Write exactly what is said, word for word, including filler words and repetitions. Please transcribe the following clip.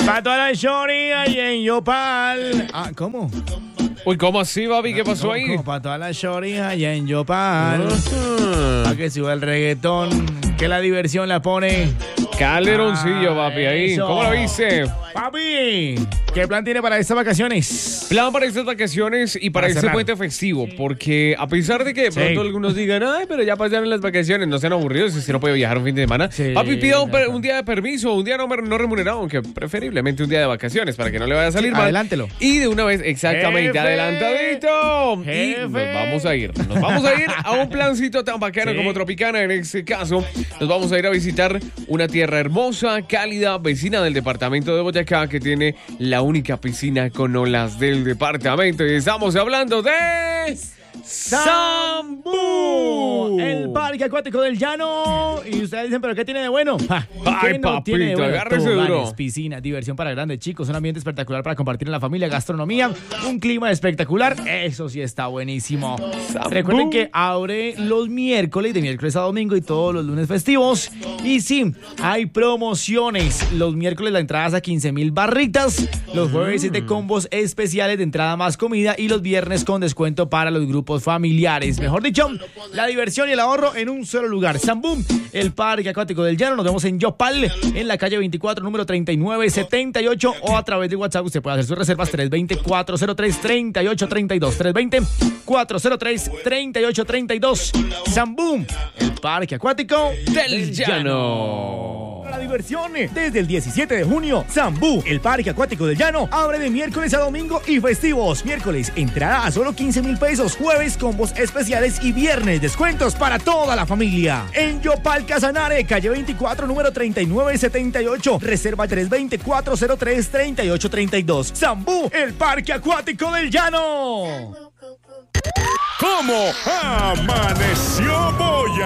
Para toda la Shoria y en Yopal. Ah, ¿cómo? Uy, ¿cómo así, papi? ¿Qué pasó ahí? Como para toda la Shoria y en Yopal. Uh-huh. Para que suba el reggaetón, que la diversión la pone. Calderoncillo, papi, ahí. Eso. ¿Cómo lo viste? Papi, ¿qué plan tiene para estas vacaciones? Plan para estas vacaciones y para, Para este cerrar. puente festivo, porque a pesar de que de Sí. pronto algunos digan, ay, pero ya pasaron las vacaciones, no sean aburridos si usted no puede viajar un fin de semana. Sí, Papi, pida un, per- claro. un día de permiso, un día no, no remunerado, aunque preferiblemente un día de vacaciones para que no le vaya a salir mal. Adelántelo. Y de una vez, exactamente, Jefe. adelantadito. Jefe. Y nos vamos a ir. Nos vamos a ir a un plancito tan bacano Sí. como Tropicana en este caso. Nos vamos a ir a visitar una tierra hermosa, cálida, vecina del departamento de Boyacá, que tiene la única piscina con olas del departamento. Y estamos hablando de Sambú, el parque acuático del Llano. Y ustedes dicen, ¿pero qué tiene de bueno? Ja, Ay, ¿qué no papito, tiene de bueno? agárrese Toboganes, duro. piscina, diversión para grandes chicos, un ambiente espectacular para compartir en la familia, gastronomía, un clima espectacular. Eso sí está buenísimo. Sambú. Recuerden que abre los miércoles, de miércoles a domingo y todos los lunes festivos. Y sí, hay promociones. Los miércoles la entrada es a quince mil barritas. Los jueves es de combos especiales de entrada más comida. Y los viernes con descuento para los grupos familiares. Mejor dicho, la diversión y el ahorro en un solo lugar. Sambú, el parque acuático del Llano. Nos vemos en Yopal, en la calle veinticuatro, número treinta y nueve setenta y ocho. O a través de WhatsApp usted puede hacer sus reservas tres dos cero, cuatro cero tres, tres ocho tres dos. tres dos cero, cuatro cero tres, tres ocho tres dos. Sambú, el parque acuático del Llano. La diversión desde el diecisiete de junio. Sambú, el parque acuático del Llano, abre de miércoles a domingo y festivos. Miércoles, entrada a solo quince mil pesos. Jueves, combos especiales y viernes, descuentos para toda la familia. En Yopal, Casanare, calle veinticuatro, número treinta y nueve setenta y ocho. Reserva tres dos cero, cuatro cero tres, tres ocho tres dos. Sambú, el parque acuático del Llano. ¿Cómo amaneció Boya?